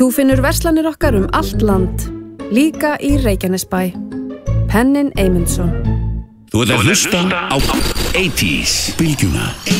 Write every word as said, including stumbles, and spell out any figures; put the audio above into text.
Þú finnur verslanir okkar um allt land, líka í Reykjanesbæ. Pennin Eymundsson. Þú ert að hlusta á eighties bylgjuna.